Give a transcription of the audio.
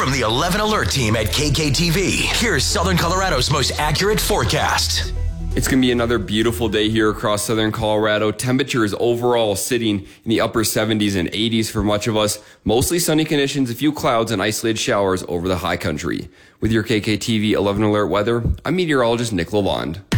From the 11 Alert team at KKTV, here's Southern Colorado's most accurate forecast. It's going to be another beautiful day here across Southern Colorado. Temperature is overall sitting in the upper 70s and 80s for much of us. Mostly sunny conditions, a few clouds and isolated showers over the high country. With your KKTV 11 Alert weather, I'm meteorologist Nick Lalonde.